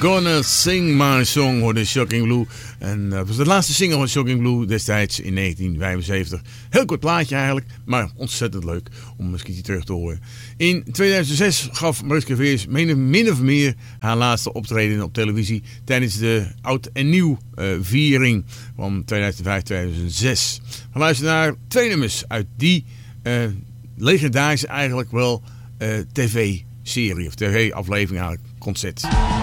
Gonna Sing My Song hoorde Shocking Blue. En dat was de laatste single van Shocking Blue destijds in 1975. Heel kort plaatje eigenlijk, maar ontzettend leuk om eens een terug te horen. In 2006 gaf Mariska Veers min of meer haar laatste optreden op televisie tijdens de Oud en Nieuw viering van 2005-2006. We luisteren naar 2 nummers uit die legendarische eigenlijk wel tv-serie of tv-aflevering eigenlijk, concert.